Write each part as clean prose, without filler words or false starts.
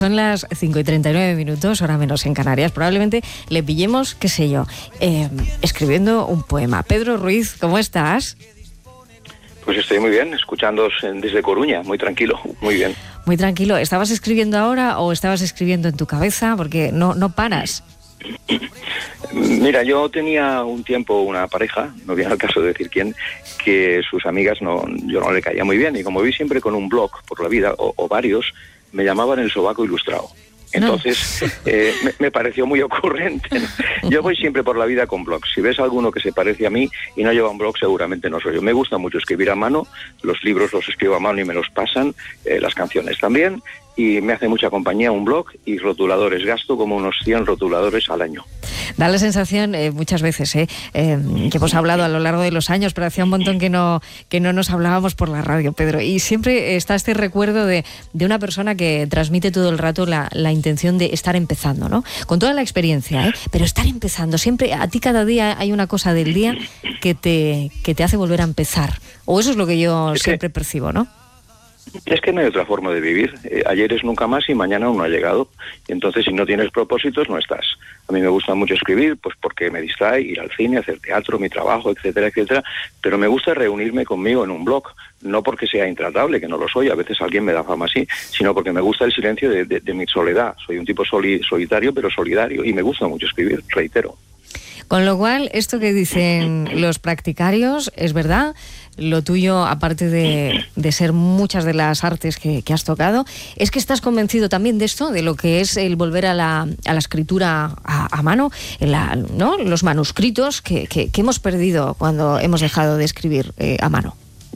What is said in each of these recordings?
Son las 5:39, hora menos en Canarias. Probablemente le pillemos, qué sé yo, escribiendo un poema. Pedro Ruiz, ¿cómo estás? Pues estoy muy bien, escuchándoos desde Coruña, muy tranquilo, muy bien. Muy tranquilo. ¿Estabas escribiendo ahora o estabas escribiendo en tu cabeza? Porque no paras. Mira, yo tenía un tiempo una pareja, no viene al caso de decir quién, que sus amigas yo no le caía muy bien, y como vi siempre con un blog por la vida, o varios, me llamaban el sobaco ilustrado. Entonces, me pareció muy ocurrente, ¿no? Yo voy siempre por la vida con blogs. Si ves alguno que se parece a mí y no lleva un blog, seguramente no soy yo. Me gusta mucho escribir a mano, los libros los escribo a mano y me los pasan, las canciones también, y me hace mucha compañía un blog y rotuladores. Gasto como unos 100 rotuladores al año. Da la sensación, muchas veces, que hemos hablado a lo largo de los años, pero hacía un montón que no nos hablábamos por la radio, Pedro. Y siempre está este recuerdo de una persona que transmite todo el rato la intención de estar empezando, ¿no? Con toda la experiencia, pero estar empezando. Siempre, a ti cada día hay una cosa del día que te hace volver a empezar. O eso es lo que yo siempre percibo, ¿no? Es que no hay otra forma de vivir. Ayer es nunca más y mañana aún no ha llegado. Y entonces, si no tienes propósitos, no estás. A mí me gusta mucho escribir, pues porque me distrae, ir al cine, hacer teatro, mi trabajo, etcétera, etcétera. Pero me gusta reunirme conmigo en un blog. No porque sea intratable, que no lo soy, a veces alguien me da fama así, sino porque me gusta el silencio de mi soledad. Soy un tipo solitario, pero solidario. Y me gusta mucho escribir, reitero. Con lo cual, esto que dicen los practicarios es verdad. Lo tuyo, aparte de ser muchas de las artes que has tocado, es que estás convencido también de esto, de lo que es el volver a la escritura a mano, ¿no? Los manuscritos que hemos perdido cuando hemos dejado de escribir a mano.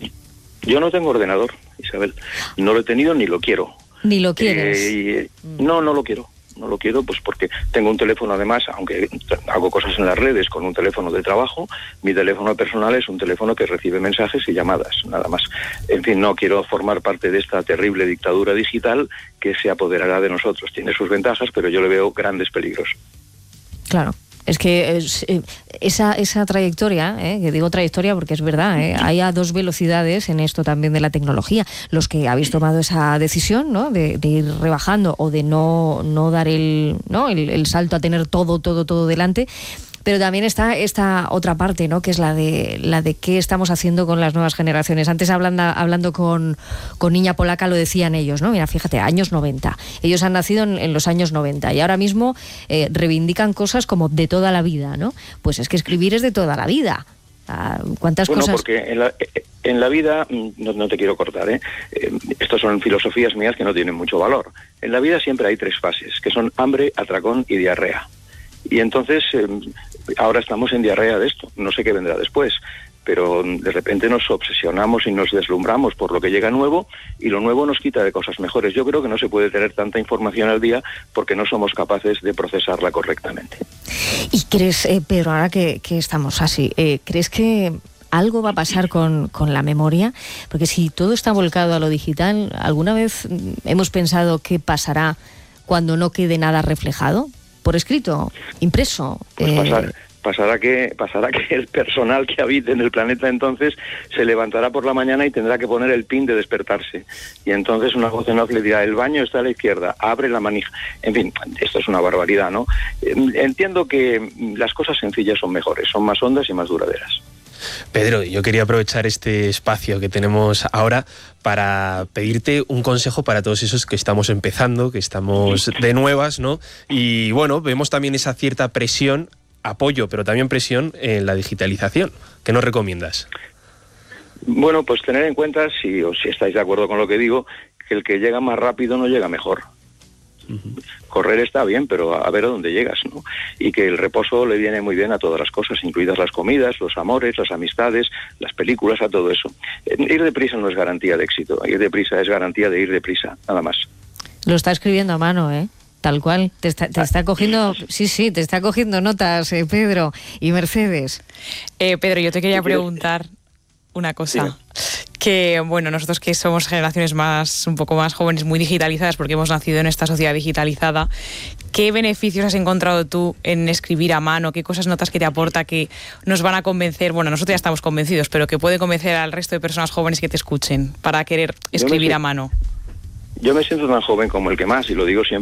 Yo no tengo ordenador, Isabel. No lo he tenido ni lo quiero. ¿Ni lo quieres? No lo quiero. No lo quiero, pues porque tengo un teléfono, además, aunque hago cosas en las redes con un teléfono de trabajo, mi teléfono personal es un teléfono que recibe mensajes y llamadas, nada más. En fin, no quiero formar parte de esta terrible dictadura digital que se apoderará de nosotros. Tiene sus ventajas, pero yo le veo grandes peligros. Claro. Es que esa trayectoria, que digo trayectoria porque es verdad, hay a dos velocidades en esto también de la tecnología. Los que habéis tomado esa decisión, ¿no? de ir rebajando o de no dar el salto a tener todo delante. Pero también está esta otra parte, ¿no? Que es la de qué estamos haciendo con las nuevas generaciones. Antes hablando con Niña Polaca lo decían ellos, ¿no? Mira, fíjate, años 90. Ellos han nacido en los años 90 y ahora mismo reivindican cosas como de toda la vida, ¿no? Pues es que escribir es de toda la vida. ¿Cuántas cosas? Bueno, porque en la vida, no te quiero cortar, estas son filosofías mías que no tienen mucho valor. En la vida siempre hay 3 fases, que son hambre, atracón y diarrea. Y entonces, ahora estamos en diarrea de esto, no sé qué vendrá después, pero de repente nos obsesionamos y nos deslumbramos por lo que llega nuevo, y lo nuevo nos quita de cosas mejores. Yo creo que no se puede tener tanta información al día porque no somos capaces de procesarla correctamente. ¿Y crees, Pedro, ahora que estamos así, crees que algo va a pasar con la memoria? Porque si todo está volcado a lo digital, ¿alguna vez hemos pensado qué pasará cuando no quede nada reflejado? Por escrito, impreso. Pues pasará que el personal que habite en el planeta entonces se levantará por la mañana y tendrá que poner el pin de despertarse. Y entonces una voz en off le dirá: el baño está a la izquierda, abre la manija. En fin, esto es una barbaridad, ¿no? Entiendo que las cosas sencillas son mejores, son más hondas y más duraderas. Pedro, yo quería aprovechar este espacio que tenemos ahora para pedirte un consejo para todos esos que estamos empezando, que estamos de nuevas, ¿no? Y bueno, vemos también esa cierta presión, apoyo, pero también presión en la digitalización. ¿Qué nos recomiendas? Bueno, pues tener en cuenta, si estáis de acuerdo con lo que digo, que el que llega más rápido no llega mejor. Correr está bien, pero a ver a dónde llegas, ¿no? Y que el reposo le viene muy bien a todas las cosas, incluidas las comidas, los amores, las amistades, las películas, a todo eso. Ir deprisa no es garantía de éxito, ir deprisa es garantía de ir deprisa, nada más. Lo está escribiendo a mano, tal cual. Te está cogiendo, sí, te está cogiendo notas, Pedro y Mercedes. Pedro, yo te quería preguntar una cosa. Que bueno, nosotros que somos generaciones un poco más jóvenes, muy digitalizadas, porque hemos nacido en esta sociedad digitalizada, ¿qué beneficios has encontrado tú en escribir a mano? ¿Qué cosas notas que te aporta que nos van a convencer? Bueno, nosotros ya estamos convencidos, pero que puede convencer al resto de personas jóvenes que te escuchen para querer escribir a mano. Yo me siento tan joven como el que más, y lo digo siempre.